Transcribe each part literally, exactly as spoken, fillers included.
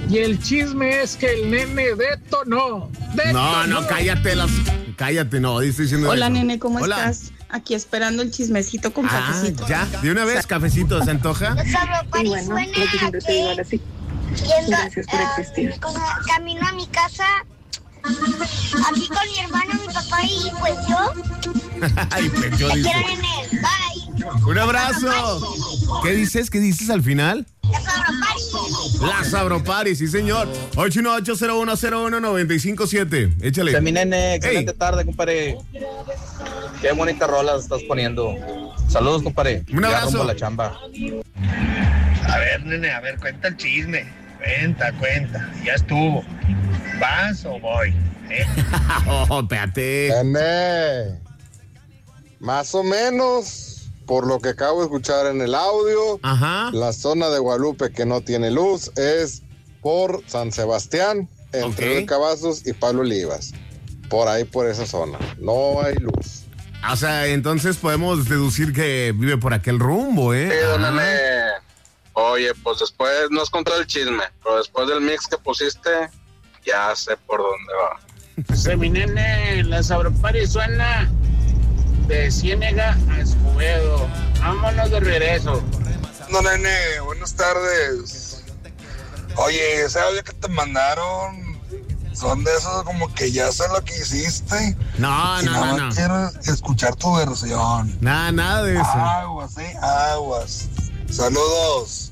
Y el chisme es que el nene detonó. No, no, cállate, las, cállate, no, estoy diciendo. Hola, eso. nene, ¿cómo Hola. estás? Aquí esperando el chismecito con Ah, cafecito. ya, de una vez, cafecito, ¿se antoja? Los Sabropari Bueno, suena lo que siempre te digo ahora sí. yendo, Gracias por ah, existir. como camino a mi casa, aquí con mi hermano, mi papá y pues yo. Ay, pues yo Te digo. quiero, nene. Bye. Un abrazo. ¿Qué dices? ¿Qué dices al final? Los Sabropari. La Sabropari, sí, señor. ocho uno ocho cero uno cero uno nueve cinco siete. Échale. Mi nene, excelente Hey. tarde, compadre. Qué bonita rola estás poniendo. Saludos, compadre. Un Ya abrazo. rumbo a la chamba. A ver, nene, a ver, cuenta el chisme. Cuenta, cuenta. Ya estuvo. ¿Vas o voy? ¿Eh? Oh, espérate. Nene, más o menos, por lo que acabo de escuchar en el audio, Ajá. la zona de Guadalupe que no tiene luz es por San Sebastián, entre Ok. Cavazos y Pablo Olivas. Por ahí, por esa zona. No hay luz. O sea, entonces podemos deducir que vive por aquel rumbo, ¿eh? Sí, don Ah. Nene. Oye, pues después, no es con todo el chisme, pero después del mix que pusiste, ya sé por dónde va. Se mi nene, la Sabropari suena de Ciénega a Escobedo. Vámonos de regreso. No, nene, buenas tardes. Oye, ese audio que te mandaron son de esos como que ya sé lo que hiciste. No, y no, nada no, más no. quiero escuchar tu versión. Nada, nada de eso. Aguas, eh, aguas. Saludos.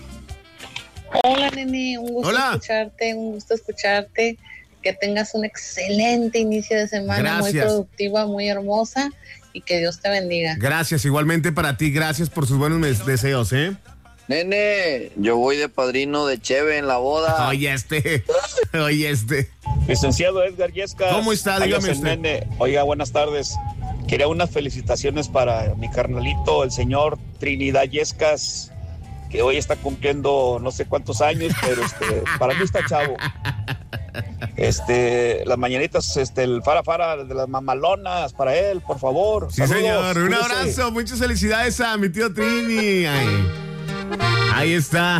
Hola, nene, un gusto Hola. escucharte, un gusto escucharte. Que tengas un excelente inicio de semana, muy Gracias. productiva, muy hermosa y que Dios te bendiga. Gracias, igualmente para ti. Gracias por sus buenos mes- deseos, ¿eh? Nene, yo voy de padrino de Cheve en la boda. Oye, este. Oye, este. Licenciado Edgar Yescas. ¿Cómo está? alias Dígame el usted. Nene. Oiga, buenas tardes. Quería unas felicitaciones para mi carnalito, el señor Trinidad Yescas, que hoy está cumpliendo no sé cuántos años, pero este, para mí está chavo. Este, las mañanitas, este, el fara fara de las mamalonas para él, por favor. Sí, Saludos, señor. Un cuídese. abrazo. Muchas felicidades a mi tío Trini. Ay. Ahí está.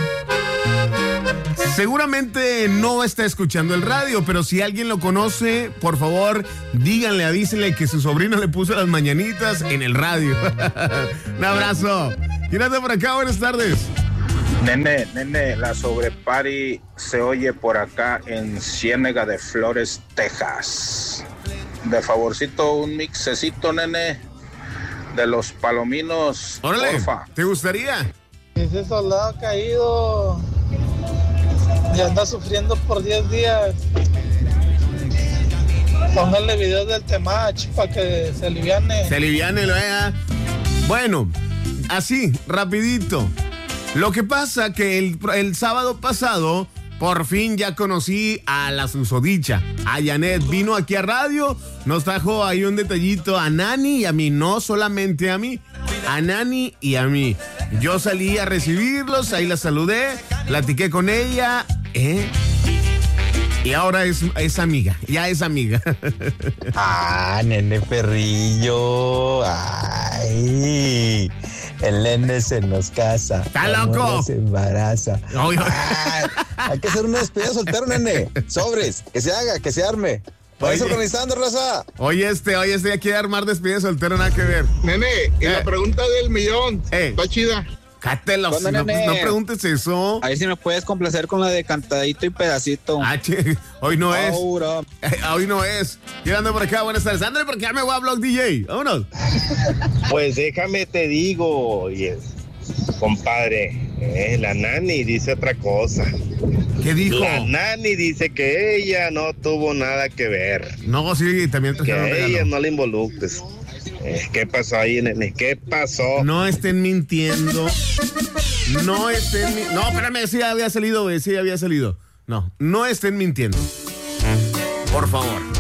Seguramente no está escuchando el radio, pero si alguien lo conoce, por favor, díganle, avísenle que su sobrino le puso las mañanitas en el radio. Un abrazo. ¿Quién anda por acá? Buenas tardes. Nene, nene, la Sobreparty se oye por acá en Ciénega de Flores, Texas. De favorcito, un mixecito, nene, de los palominos. Órale, Porfa. ¿te gustaría? Ese soldado caído ya anda sufriendo por diez días. Póngale videos del Temach para que se aliviane. Se aliviane, lo vea. Bueno, así, rapidito. Lo que pasa que el, el sábado pasado, por fin ya conocí a la susodicha, a Janet. Vino aquí a radio, nos trajo ahí un detallito a Nani y a mí, no solamente a mí, a Nani y a mí. Yo salí a recibirlos, ahí la saludé, platiqué con ella, ¿eh? Y ahora es, es amiga, ya es amiga. Ah, nene perrillo. Ay, el nene se nos casa. ¡Está la loco! morra se embaraza. Oye, Ay, hay que hacer una despedida soltero, nene. Sobres, que se haga, que se arme. Vayas Oye. organizando, raza. Oye, este, oye, este, ya quiere armar despedida soltero, nada que ver. Nene, y Eh. la pregunta del millón. Eh. Está chida. Cátelos, ¿Cuándo, no, nene? no preguntes eso. A ver si me puedes complacer con la de cantadito y pedacito. Ah, che, hoy no es. Aura. Eh, hoy no es. ¿Quién anda por acá? Buenas tardes. Ándale por acá, me voy a Blog D J. Vámonos. Pues déjame te digo, oye, compadre, eh, la Nani dice otra cosa. ¿Qué dijo? La Nani dice que ella no tuvo nada que ver, No, sí, también que trajeron a ella regalo. no le involucres. Eh, ¿Qué pasó ahí, nene? ¿Qué pasó? No estén mintiendo. No estén mi- No, espérame, sí había salido, güey. Sí había salido. No, no estén mintiendo. Por favor.